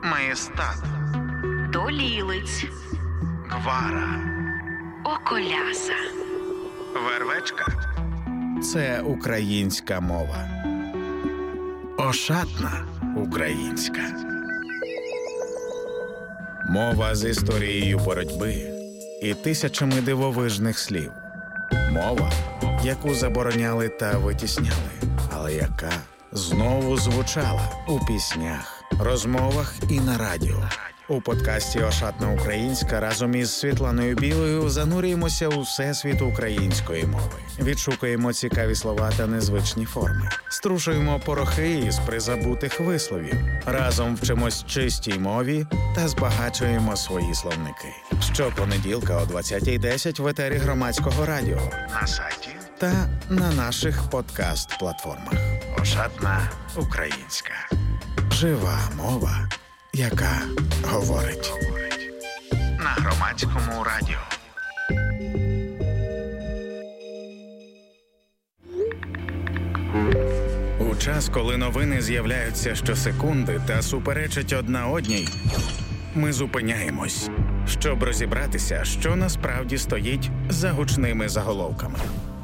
Маєстат, Долілиць, Гвара, Околяса, Вервечка – це українська мова. Ошатна українська. Мова з історією боротьби і тисячами дивовижних слів. Мова, яку забороняли та витісняли, але яка знову звучала у піснях, розмовах і на радіо. У подкасті «Ошатна українська» разом із Світланою Білою занурюємося у всесвіт української мови. Відшукуємо цікаві слова та незвичні форми. Струшуємо порохи із призабутих висловів. Разом вчимось чистій мові та збагачуємо свої словники. Щопонеділка о 20:10 в етері Громадського радіо, на сайті та на наших подкаст-платформах. «Ошатна українська». Жива мова, яка говорить. На Громадському радіо. У час, коли новини з'являються щосекунди та суперечать одна одній, ми зупиняємось, щоб розібратися, що насправді стоїть за гучними заголовками.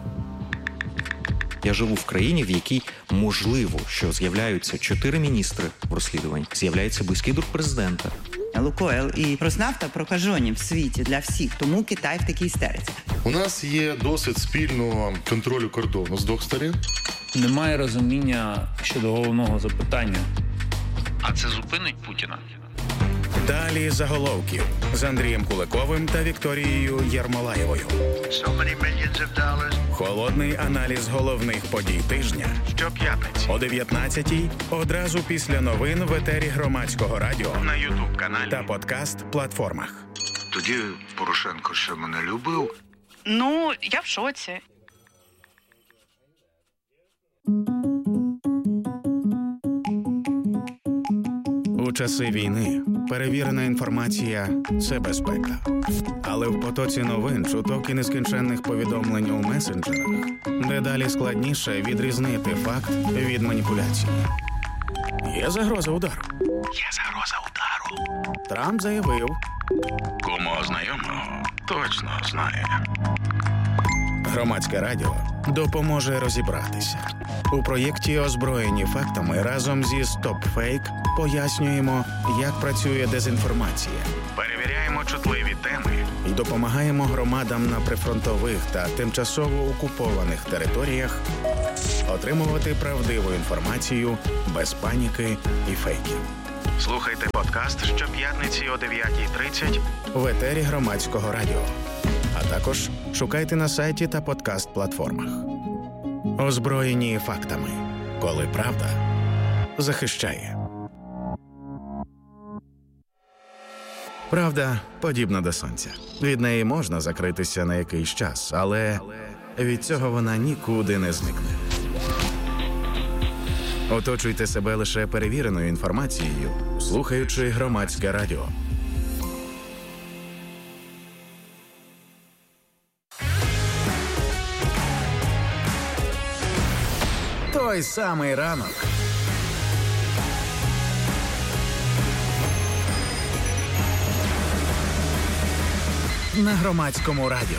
Я живу в країні, в якій можливо, що з'являються 4 міністри в розслідуванні, з'являється близький друг президента. Лукойл і Роснафта прокажені в світі для всіх, тому Китай в такій істериці. У нас є досвід спільного контролю кордону з двох сторін. Немає розуміння щодо головного запитання. А це зупинить Путіна? Далі заголовків з Андрієм Куликовим та Вікторією Єрмолаєвою. Холодний аналіз головних подій тижня щоп'ятниці о 19:00 одразу після новин в етері Громадського радіо, на YouTube-каналі та подкаст-платформах. Тоді Порошенко ще мене любив. Ну, я в шоці. У часи війни перевірена інформація – це безпека. Але в потоці новин, чуток і нескінченних повідомлень у месенджерах дедалі складніше відрізнити факт від маніпуляції. Є загроза удару. Трамп заявив. Кому знайомого точно знає. Громадське радіо допоможе розібратися. У проєкті «Озброєні фактами» разом зі StopFake пояснюємо, як працює дезінформація. Перевіряємо чутливі теми і допомагаємо громадам на прифронтових та тимчасово окупованих територіях отримувати правдиву інформацію без паніки і фейків. Слухайте подкаст щоп'ятниці о 9:30 в етері Громадського радіо. А також шукайте на сайті та подкаст-платформах. Озброєні фактами, коли правда захищає. Правда подібна до сонця. Від неї можна закритися на якийсь час, але від цього вона нікуди не зникне. Оточуйте себе лише перевіреною інформацією, слухаючи Громадське радіо. Той самий ранок. На Громадському радіо.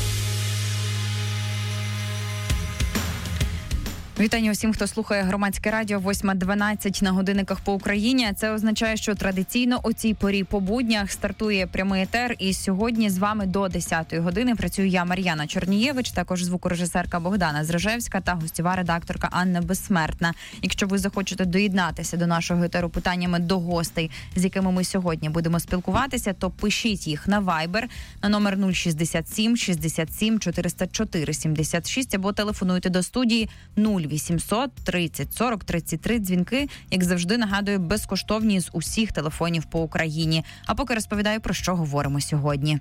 Вітання усім, хто слухає Громадське радіо. 8:12 на годинниках по Україні. Це означає, що традиційно о цій порі по буднях стартує прямий етер. І сьогодні з вами до 10-ї години працюю я, Мар'яна Чорнієвич, також звукорежисерка Богдана Зражевська та гостєва редакторка Анна Безсмертна. Якщо ви захочете доєднатися до нашого етеру питаннями до гостей, з якими ми сьогодні будемо спілкуватися, то пишіть їх на Viber на номер 067 67 404 76 або телефонуйте до студії 0800 30 40 33. Дзвінки, як завжди, нагадую, безкоштовні з усіх телефонів по Україні. А поки розповідаю, про що говоримо сьогодні.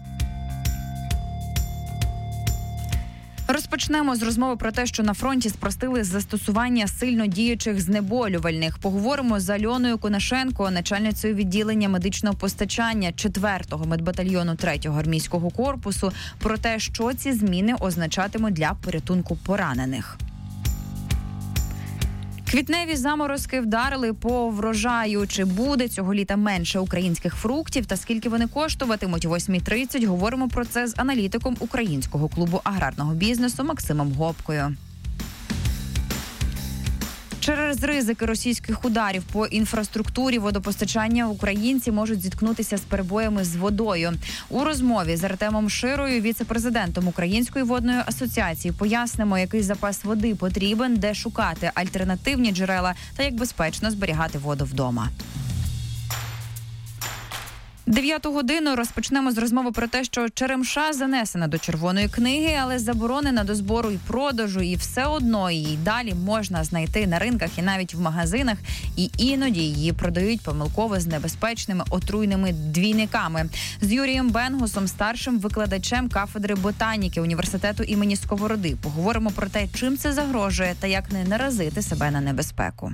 Розпочнемо з розмови про те, що на фронті спростили застосування сильно діючих знеболювальних. Поговоримо з Альоною Конашенко, начальницею відділення медичного постачання 4-го медбатальйону 3-го армійського корпусу, про те, що ці зміни означатимуть для порятунку поранених. Квітневі заморозки вдарили по врожаю. Чи буде цього літа менше українських фруктів та скільки вони коштуватимуть? О 8:30 говоримо про це з аналітиком Українського клубу аграрного бізнесу Максимом Гопкою. Через ризики російських ударів по інфраструктурі водопостачання українці можуть зіткнутися з перебоями з водою. У розмові з Артемом Широю, віце-президентом Української водної асоціації, пояснимо, який запас води потрібен, де шукати альтернативні джерела та як безпечно зберігати воду вдома. 9 годину розпочнемо з розмови про те, що черемша занесена до Червоної книги, але заборонена до збору і продажу, і все одно її далі можна знайти на ринках і навіть в магазинах, і іноді її продають помилково з небезпечними отруйними двійниками. З Юрієм Бенгусом, старшим викладачем кафедри ботаніки університету імені Сковороди, поговоримо про те, чим це загрожує та як не наразити себе на небезпеку.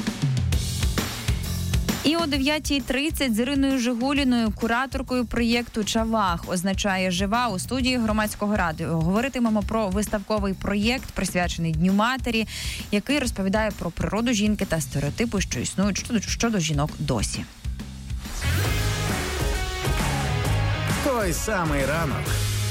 І о 9:30 з Іриною Жигуліною, кураторкою проєкту «Чавах» означає жива у студії Громадського радіо. Говоритимемо про виставковий проєкт, присвячений Дню матері, який розповідає про природу жінки та стереотипи, що існують щодо жінок досі. Той самий ранок.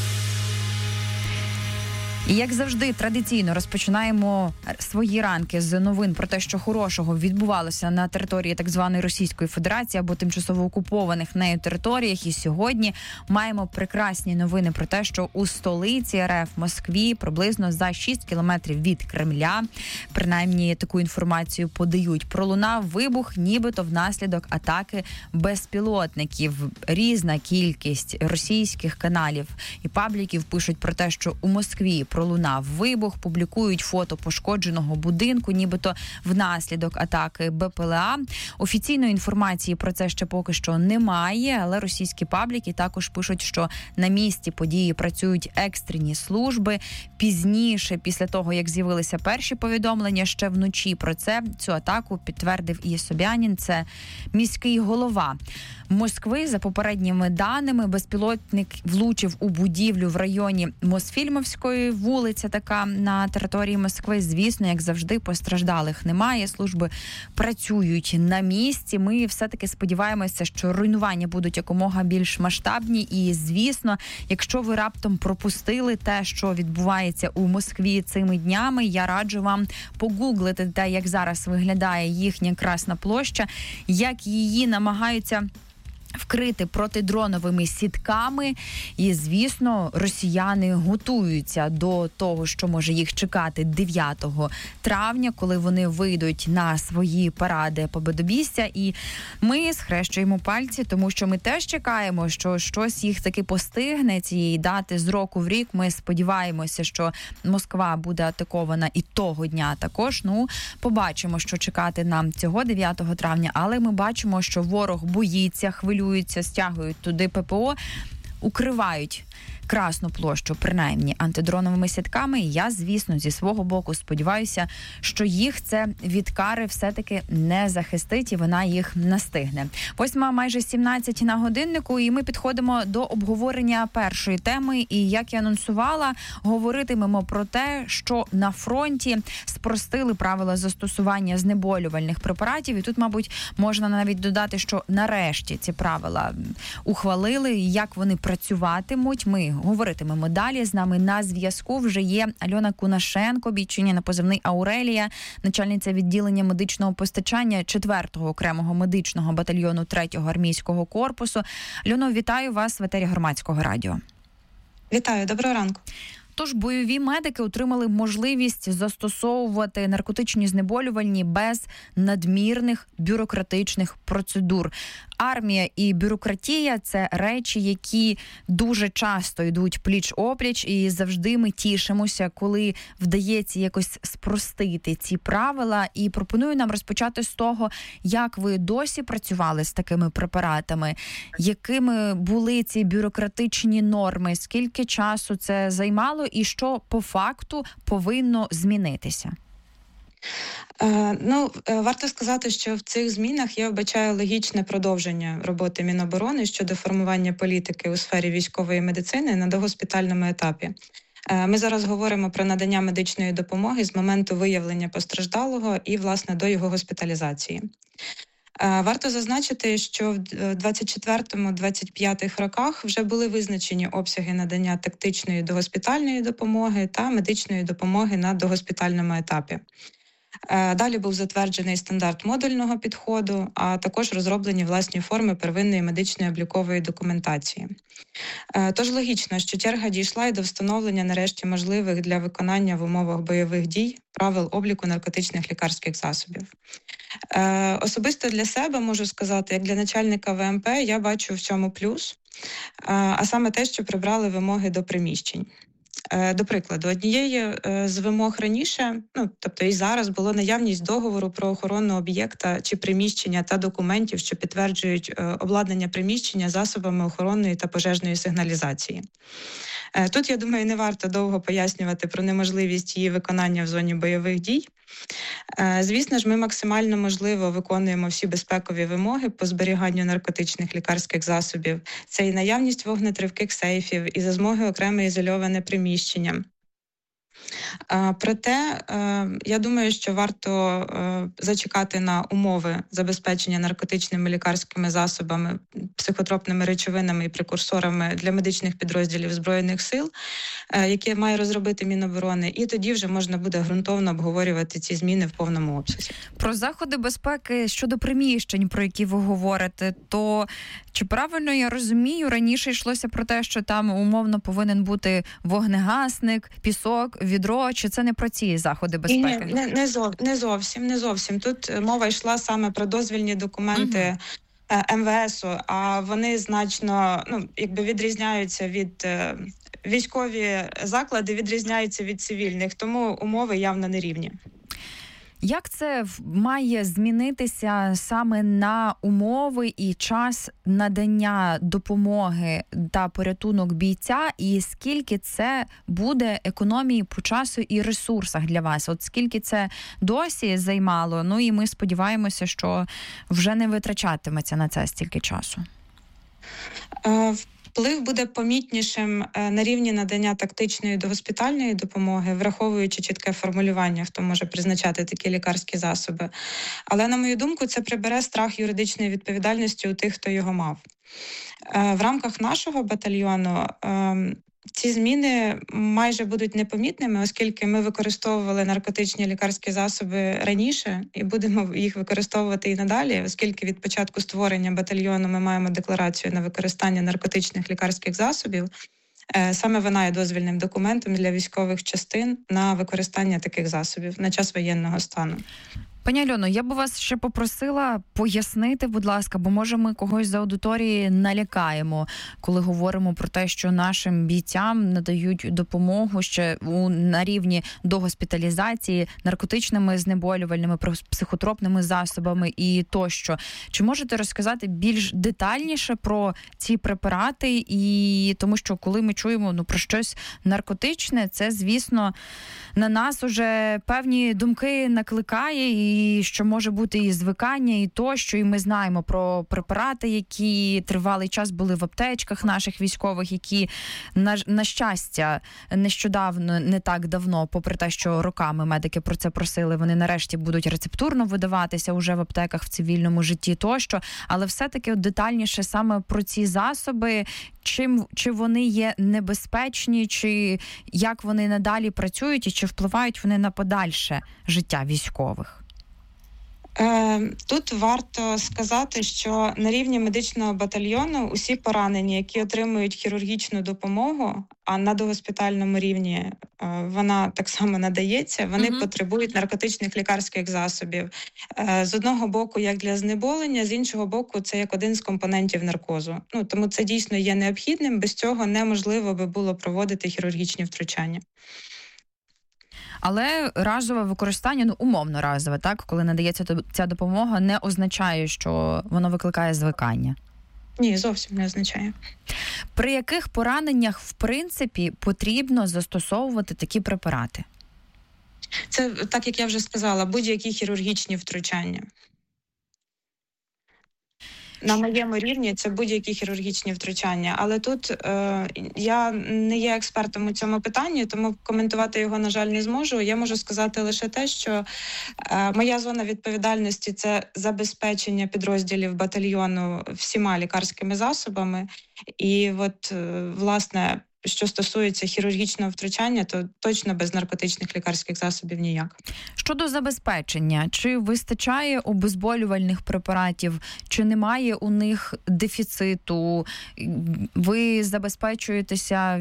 І, як завжди, традиційно розпочинаємо свої ранки з новин про те, що хорошого відбувалося на території так званої Російської Федерації або тимчасово окупованих нею територіях. І сьогодні маємо прекрасні новини про те, що у столиці РФ Москві, приблизно за 6 кілометрів від Кремля, принаймні таку інформацію подають, пролунав вибух, нібито внаслідок атаки безпілотників. Різна кількість російських каналів і пабліків пишуть про те, що у Москві пролунав вибух, публікують фото пошкодженого будинку, нібито внаслідок атаки БПЛА. Офіційної інформації про це ще поки що немає, але російські пабліки також пишуть, що на місці події працюють екстрені служби. Пізніше, після того, як з'явилися перші повідомлення, ще вночі про це, цю атаку підтвердив і Собянін, це міський голова Москви. За попередніми даними, безпілотник влучив у будівлю в районі Мосфільмовської, вулиця така на території Москви. Звісно, як завжди, постраждалих немає, служби працюють на місці. Ми все-таки сподіваємося, що руйнування будуть якомога більш масштабні. І, звісно, якщо ви раптом пропустили те, що відбувається у Москві цими днями, я раджу вам погуглити те, як зараз виглядає їхня Красна площа, як її намагаються вкрити протидроновими сітками. І, звісно, росіяни готуються до того, що може їх чекати 9 травня, коли вони вийдуть на свої паради Побєдобєсія. І ми схрещуємо пальці, тому що ми теж чекаємо, що щось їх таки постигне цієї дати з року в рік. Ми сподіваємося, що Москва буде атакована і того дня також. Побачимо, що чекати нам цього 9 травня. Але ми бачимо, що ворог боїться, хвилюється, стягують туди ППО, укривають Красну площу, принаймні, антидроновими сітками. І я, звісно, зі свого боку сподіваюся, що їх це від кари все-таки не захистить і вона їх настигне. 8 майже 17 на годиннику, і ми підходимо до обговорення першої теми. І, як я анонсувала, говоритимемо про те, що на фронті спростили правила застосування знеболювальних препаратів. І тут, мабуть, можна навіть додати, що нарешті ці правила ухвалили, як вони працюватимуть. Ми говоритимемо далі. З нами на зв'язку вже є Альона Кунашенко, бійчиня на позивний Аурелія, начальниця відділення медичного постачання 4-го окремого медичного батальйону 3-го армійського корпусу. Альоно, вітаю вас в етері Громадського радіо. Вітаю, доброго ранку. Тож бойові медики отримали можливість застосовувати наркотичні знеболювальні без надмірних бюрократичних процедур. Армія і бюрократія – це речі, які дуже часто йдуть пліч-опліч, і завжди ми тішимося, коли вдається якось спростити ці правила. І пропоную нам розпочати з того, як ви досі працювали з такими препаратами, якими були ці бюрократичні норми, скільки часу це займало і що по факту повинно змінитися? Варто сказати, що в цих змінах я вбачаю логічне продовження роботи Міноборони щодо формування політики у сфері військової медицини на догоспітальному етапі. Ми зараз говоримо про надання медичної допомоги з моменту виявлення постраждалого і, власне, до його госпіталізації. Варто зазначити, що в 24-25 роках вже були визначені обсяги надання тактичної догоспітальної допомоги та медичної допомоги на догоспітальному етапі. Далі був затверджений стандарт модульного підходу, а також розроблені власні форми первинної медичної облікової документації. Тож логічно, що черга дійшла і до встановлення нарешті можливих для виконання в умовах бойових дій правил обліку наркотичних лікарських засобів. Особисто для себе можу сказати, як для начальника ВМП, я бачу в цьому плюс, а саме те, що прибрали вимоги до приміщень. До прикладу, однією з вимог раніше, тобто і зараз, було наявність договору про охорону об'єкта чи приміщення та документів, що підтверджують обладнання приміщення засобами охоронної та пожежної сигналізації. Тут, я думаю, не варто довго пояснювати про неможливість її виконання в зоні бойових дій. Звісно ж, ми максимально можливо виконуємо всі безпекові вимоги по зберіганню наркотичних лікарських засобів. Це і наявність вогнетривких сейфів, і за змоги окреме ізольоване приміщення. Проте, я думаю, що варто зачекати на умови забезпечення наркотичними лікарськими засобами, психотропними речовинами і прекурсорами для медичних підрозділів Збройних сил, які має розробити Міноборони, і тоді вже можна буде ґрунтовно обговорювати ці зміни в повному обсязі. Про заходи безпеки щодо приміщень, про які ви говорите, то чи правильно я розумію, раніше йшлося про те, що там умовно повинен бути вогнегасник, пісок, відро, чи це не про ці заходи безпеки? Не зовсім. Тут мова йшла саме про дозвільні документи МВСу, а вони значно відрізняються від військові заклади, відрізняються від цивільних, тому умови явно не рівні. Як це має змінитися саме на умови і час надання допомоги та порятунок бійця, і скільки це буде економії по часу і ресурсах для вас? От скільки це досі займало, і ми сподіваємося, що вже не витрачатиметься на це стільки часу? Вплив буде помітнішим на рівні надання тактичної догоспітальної допомоги, враховуючи чітке формулювання, хто може призначати такі лікарські засоби. Але, на мою думку, це прибере страх юридичної відповідальності у тих, хто його мав. В рамках нашого батальйону ці зміни майже будуть непомітними, оскільки ми використовували наркотичні лікарські засоби раніше і будемо їх використовувати і надалі, оскільки від початку створення батальйону ми маємо декларацію на використання наркотичних лікарських засобів. Саме вона є дозвільним документом для військових частин на використання таких засобів на час воєнного стану. Пані Альоно, я б вас ще попросила пояснити, будь ласка, бо може ми когось з аудиторії налякаємо, коли говоримо про те, що нашим бійцям надають допомогу ще на рівні догоспіталізації наркотичними знеболювальними, психотропними засобами і тощо. Чи можете розказати більш детальніше про ці препарати? І тому що коли ми чуємо про щось наркотичне, це, звісно, на нас уже певні думки накликає, і що може бути і звикання, і тощо. І ми знаємо про препарати, які тривалий час були в аптечках наших військових, які, на щастя, нещодавно, не так давно, попри те, що роками медики про це просили, вони нарешті будуть рецептурно видаватися уже в аптеках в цивільному житті тощо. Але все-таки детальніше саме про ці засоби, чи вони є небезпечні, чи як вони надалі працюють, і чи впливають вони на подальше життя військових? Тут варто сказати, що на рівні медичного батальйону усі поранені, які отримують хірургічну допомогу, а на догоспітальному рівні вона так само надається, вони потребують наркотичних лікарських засобів. З одного боку, як для знеболення, з іншого боку, це як один з компонентів наркозу. Тому це дійсно є необхідним, без цього неможливо би було проводити хірургічні втручання. Але разове використання, умовно разове, так, коли надається ця допомога, не означає, що воно викликає звикання? Ні, зовсім не означає. При яких пораненнях, в принципі, потрібно застосовувати такі препарати? Це, так як я вже сказала, будь-які хірургічні втручання. на моєму рівні це будь-які хірургічні втручання. Але тут я не є експертом у цьому питанні, тому коментувати його, на жаль, не зможу. Я можу сказати лише те, що моя зона відповідальності – це забезпечення підрозділів батальйону всіма лікарськими засобами. І от, власне, що стосується хірургічного втручання, то точно без наркотичних лікарських засобів ніяк. Щодо забезпечення, чи вистачає обезболювальних препаратів, чи немає у них дефіциту? Ви забезпечуєтеся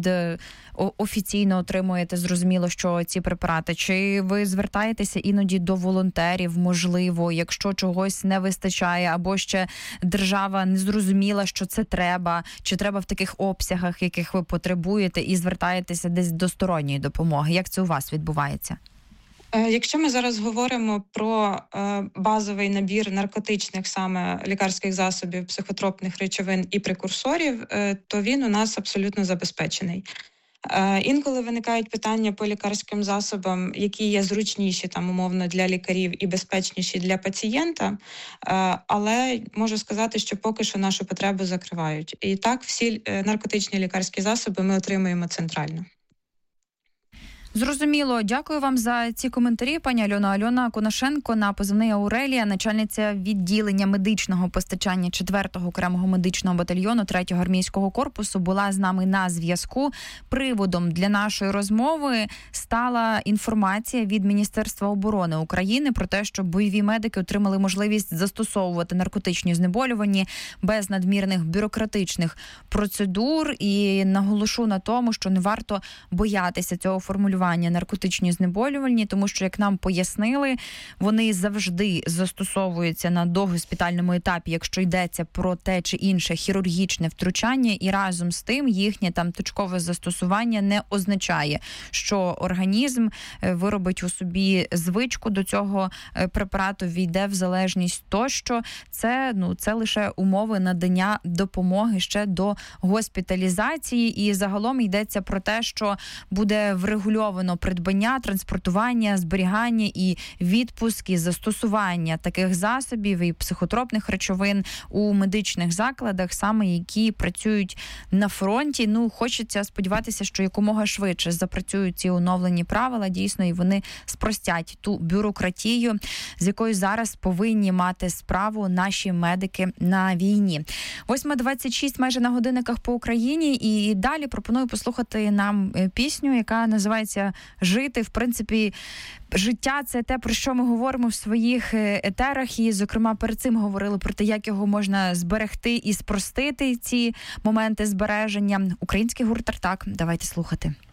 офіційно отримуєте, зрозуміло, що ці препарати? Чи ви звертаєтеся іноді до волонтерів, можливо, якщо чогось не вистачає, або ще держава не зрозуміла, що це треба, чи треба в таких обсягах, яких ви потребуєте, і звертаєтеся десь до сторонньої допомоги? Як це у вас відбувається? Якщо ми зараз говоримо про базовий набір наркотичних саме лікарських засобів, психотропних речовин і прекурсорів, то він у нас абсолютно забезпечений. Інколи виникають питання по лікарським засобам, які є зручніші, там, умовно, для лікарів і безпечніші для пацієнта, але можу сказати, що поки що нашу потребу закривають. І так, всі наркотичні лікарські засоби ми отримуємо центрально. Зрозуміло. Дякую вам за ці коментарі, пані Альона. Альона Конашенко, на позивний Аурелія, начальниця відділення медичного постачання 4-го окремого медичного батальйону 3-го армійського корпусу, була з нами на зв'язку. Приводом для нашої розмови стала інформація від Міністерства оборони України про те, що бойові медики отримали можливість застосовувати наркотичні знеболювання без надмірних бюрократичних процедур. І наголошу на тому, що не варто боятися цього формулювання наркотичні знеболювальні, тому що, як нам пояснили, вони завжди застосовуються на догоспітальному етапі, якщо йдеться про те чи інше хірургічне втручання, і разом з тим їхнє там точкове застосування не означає, що організм виробить у собі звичку до цього препарату, війде в залежність тощо. Це лише умови надання допомоги ще до госпіталізації, і загалом йдеться про те, що буде врегульовано придбання, транспортування, зберігання і відпуск, і застосування таких засобів і психотропних речовин у медичних закладах, саме які працюють на фронті. Хочеться сподіватися, що якомога швидше запрацюють ці оновлені правила, дійсно, і вони спростять ту бюрократію, з якою зараз повинні мати справу наші медики на війні. 8:26 майже на годинниках по Україні, і далі пропоную послухати нам пісню, яка називається «Жити». В принципі, життя – це те, про що ми говоримо в своїх етерах, і, зокрема, перед цим говорили про те, як його можна зберегти і спростити, ці моменти збереження. Український гурт «Тартак». Давайте слухати.